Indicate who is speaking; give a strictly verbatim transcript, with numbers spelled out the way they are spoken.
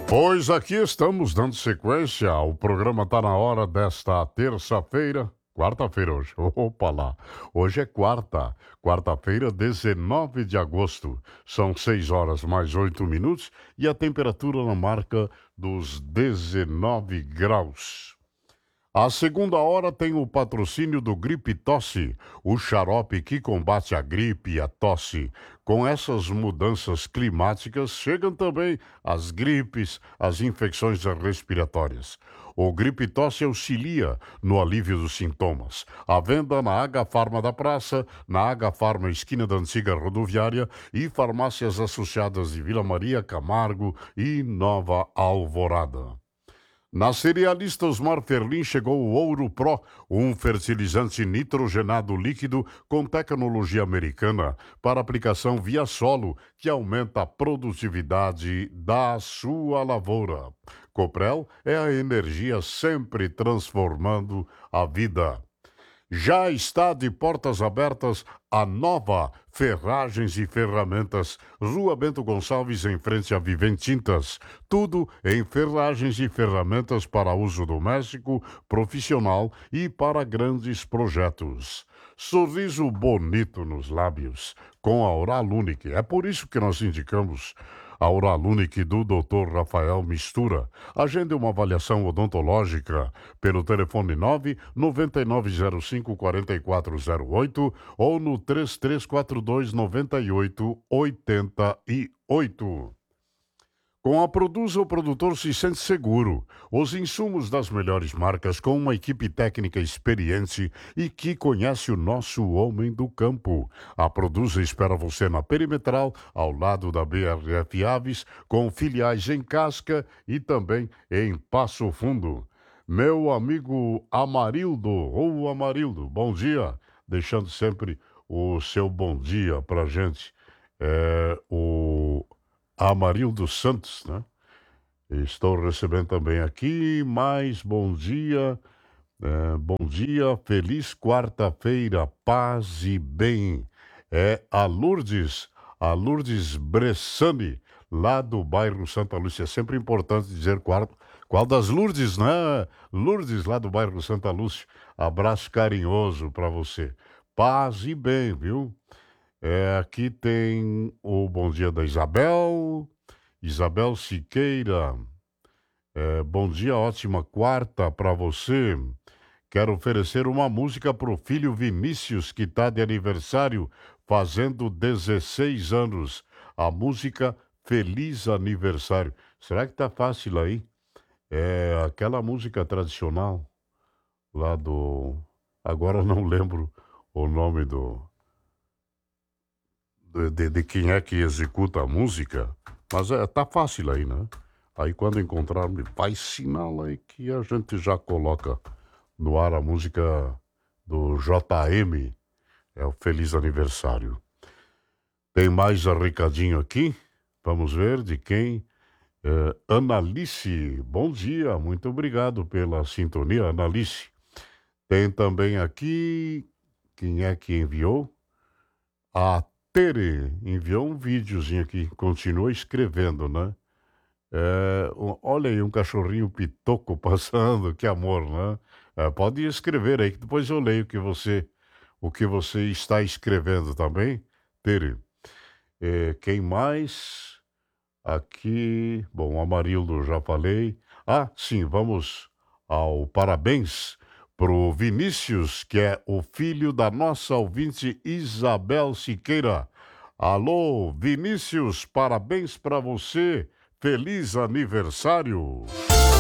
Speaker 1: Pois aqui estamos dando sequência. O programa está na hora desta terça-feira. Quarta-feira hoje. Opa lá. Hoje é quarta. Quarta-feira, dezenove de agosto. São seis horas mais oito minutos e a temperatura na marca dos dezenove graus. A segunda hora tem o patrocínio do Gripe Tosse, o xarope que combate a gripe e a tosse. Com essas mudanças climáticas, chegam também as gripes, as infecções respiratórias. O Gripe Tosse auxilia no alívio dos sintomas. À venda na H-Farma da Praça, na H-Farma esquina da antiga rodoviária e farmácias associadas de Vila Maria, Camargo e Nova Alvorada. Na cerealista Osmar Ferlin chegou o Ouro Pro, um fertilizante nitrogenado líquido com tecnologia americana para aplicação via solo, que aumenta a produtividade da sua lavoura. Coprel é a energia sempre transformando a vida. Já está de portas abertas a nova Ferragens e Ferramentas, Rua Bento Gonçalves, em frente a Viventintas. Tudo em ferragens e ferramentas para uso doméstico, profissional e para grandes projetos. Sorriso bonito nos lábios, com a Oral Unique. É por isso que nós indicamos a Oral Unique do doutor Rafael Mistura. Agende uma avaliação odontológica pelo telefone nove nove nove zero cinco quatro quatro zero oito ou no três três quatro dois nove oito oito oito. Com a Produza, o produtor se sente seguro. Os insumos das melhores marcas com uma equipe técnica experiente e que conhece o nosso homem do campo. A Produza espera você na Perimetral, ao lado da B R F Aves, com filiais em Casca e também em Passo Fundo. Meu amigo Amarildo, ou Amarildo, bom dia. Deixando sempre o seu bom dia pra gente. É o Amarildo Santos, né? Estou recebendo também aqui, mais bom dia, é, bom dia, feliz quarta-feira, paz e bem. É a Lourdes, a Lourdes Bressani, lá do bairro Santa Lúcia. É sempre importante dizer qual, qual das Lourdes, né? Lourdes, lá do bairro Santa Lúcia. Abraço carinhoso para você. Paz e bem, viu? É, aqui tem o bom dia da Isabel, Isabel Siqueira. É, bom dia, ótima quarta para você. Quero oferecer uma música pro filho Vinícius, que tá de aniversário, fazendo dezesseis anos. A música Feliz Aniversário. Será que tá fácil aí? É aquela música tradicional lá do... Agora não lembro o nome do... De, de quem é que executa a música, mas é, tá fácil aí, né? Aí quando encontrar, me faz sinal aí que a gente já coloca no ar a música do J M, é o Feliz Aniversário. Tem mais um recadinho aqui, vamos ver de quem? É, Analice, bom dia, muito obrigado pela sintonia, Analice. Tem também aqui, quem é que enviou? A Tere enviou um videozinho aqui, continua escrevendo, né? É, um- olha aí um cachorrinho pitoco passando, que amor, né? É, pode escrever aí, que depois eu leio o que você, o que você está escrevendo também, Tere. É, quem mais? Aqui, bom, o Amarildo já falei. Ah, sim, vamos ao parabéns pro Vinícius, que é o filho da nossa ouvinte Isabel Siqueira. Alô, Vinícius, parabéns para você. Feliz aniversário.